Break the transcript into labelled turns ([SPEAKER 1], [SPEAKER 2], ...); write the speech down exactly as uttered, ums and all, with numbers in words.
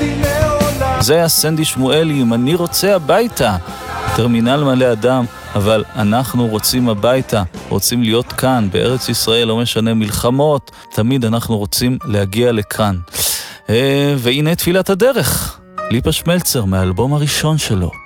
[SPEAKER 1] זה היה סנדי שמואלי עם אני רוצה הביתה. טרמינל מלא אדם, אבל אנחנו רוצים הביתה, רוצים להיות כאן, בארץ ישראל, לא משנה מלחמות, תמיד אנחנו רוצים להגיע לכאן. והנה תפילת הדרך, ליפה שמלצר מהאלבום הראשון שלו.